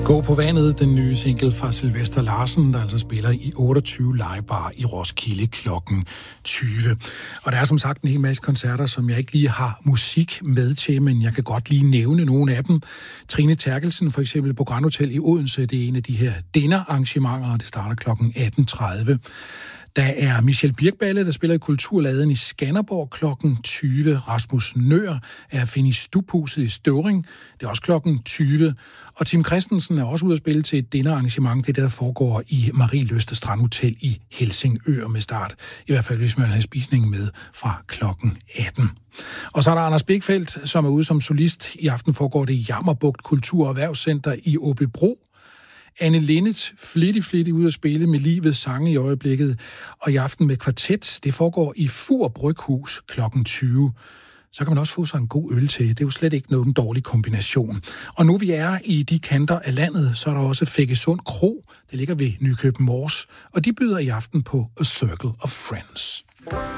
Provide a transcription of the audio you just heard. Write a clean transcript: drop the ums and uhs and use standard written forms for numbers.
Gå på vandet, den nye single fra Sylvester Larsen, der altså spiller i 28 livebar i Roskilde klokken 20. Og der er som sagt en hel masse koncerter, som jeg ikke lige har musik med til, men jeg kan godt lige nævne nogle af dem. Trine Terkelsen for eksempel på Grand Hotel i Odense, det er en af de her dinnerarrangementer, og det starter klokken 18.30. Der er Michel Birkballe, der spiller i Kulturladen i Skanderborg klokken 20. Rasmus Nøhr er at finde i Stubhuset i Støvring. Det er også klokken 20. Og Tim Christensen er også ude at spille til et dinnerarrangement. Det der foregår i Marie Løste Strandhotel i Helsingør med start. I hvert fald, hvis man vil have spisning med fra klokken 18. Og så er der Anders Blikfeldt, som er ude som solist. I aften foregår det i Jammerbugt Kultur- og Erhvervscenter i Aabybro. Anne Linnet, flittig ude at spille med livets sange i øjeblikket, og i aften med kvartet, det foregår i Fur Bryghus klokken 20. Så kan man også få sig en god øl til. Det er jo slet ikke nogen dårlig kombination. Og nu vi er i de kanter af landet, så er der også Fækkesund Kro. Det ligger ved Nykøbing Mors, og de byder i aften på A Circle of Friends.